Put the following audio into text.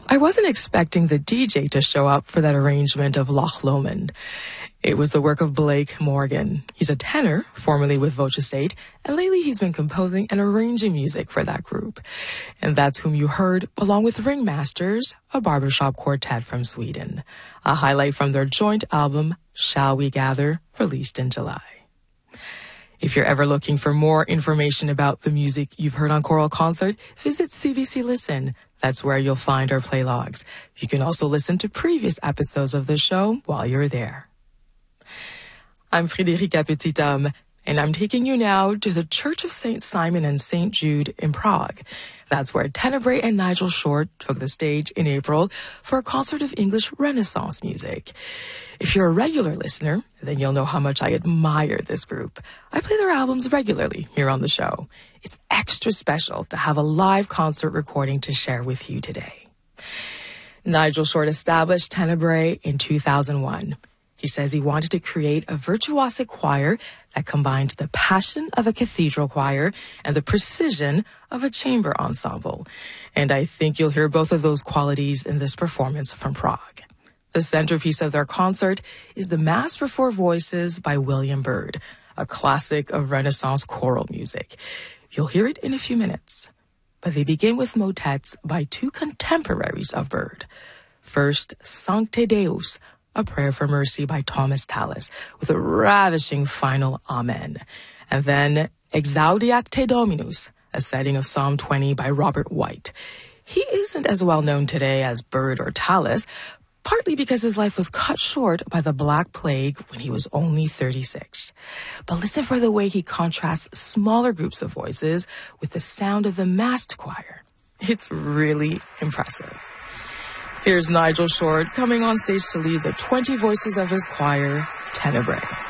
I wasn't expecting the DJ to show up for that arrangement of Loch Lomond. It was the work of Blake Morgan. He's a tenor, formerly with Voce State, and lately he's been composing and arranging music for that group. And that's whom you heard, along with Ringmasters, a barbershop quartet from Sweden. A highlight from their joint album, Shall We Gather, released in July. If you're ever looking for more information about the music you've heard on Choral Concert, visit CBC Listen. That's where you'll find our play logs. You can also listen to previous episodes of the show while you're there. I'm Friederike Petithomme, and I'm taking you now to the Church of St. Simon and St. Jude in Prague. That's where Tenebrae and Nigel Short took the stage in April for a concert of English Renaissance music. If you're a regular listener, then you'll know how much I admire this group. I play their albums regularly here on the show. It's extra special to have a live concert recording to share with you today. Nigel Short established Tenebrae in 2001. He says he wanted to create a virtuosic choir that combined the passion of a cathedral choir and the precision of a chamber ensemble. And I think you'll hear both of those qualities in this performance from Prague. The centerpiece of their concert is the Mass for Four Voices by William Byrd, a classic of Renaissance choral music. You'll hear it in a few minutes. But they begin with motets by two contemporaries of Byrd. First, Sancte Deus, a prayer for mercy by Thomas Tallis, with a ravishing final Amen. And then Exaudiat Te Dominus, a setting of Psalm 20 by Robert White. He isn't as well known today as Byrd or Tallis, partly because his life was cut short by the Black Plague when he was only 36. But listen for the way he contrasts smaller groups of voices with the sound of the massed choir. It's really impressive. Here's Nigel Short coming on stage to lead the 20 voices of his choir, Tenebrae.